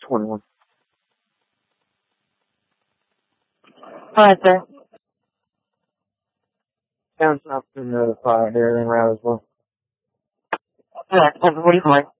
21. Alright, sir. Found something in the fire here and around as well. Alright, 744.